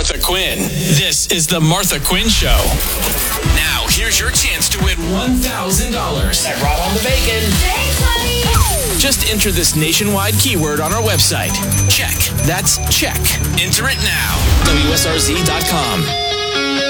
Martha Quinn. This is the Martha Quinn Show. Now, here's your chance to win $1,000. I brought on the bacon. Thanks, honey. Just enter this nationwide keyword on our website. Check. That's check. Enter it now. WSRZ.com.